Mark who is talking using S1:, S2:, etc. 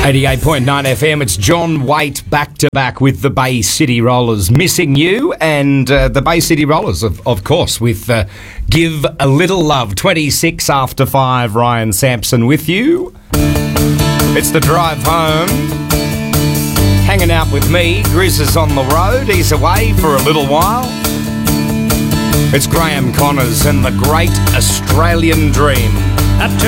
S1: 88.9 FM, it's John Waite back to back with the Bay City Rollers. Missing you and the Bay City Rollers, of course, with Give a Little Love. 26 after 5, Ryan Sampson with you. It's the drive home. Hanging out with me. Grizz is on the road. He's away for a little while. It's Graham Connors and the Great Australian Dream.